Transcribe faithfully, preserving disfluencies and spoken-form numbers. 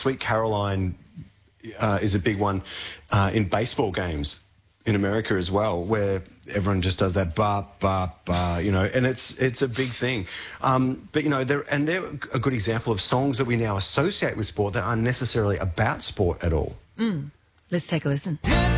Sweet Caroline uh, is a big one uh, in baseball games in America as well, where everyone just does that ba ba ba, you know, and it's it's a big thing. Um, but you know, they're, and they're a good example of songs that we now associate with sport that aren't necessarily about sport at all. Mm. Let's take a listen.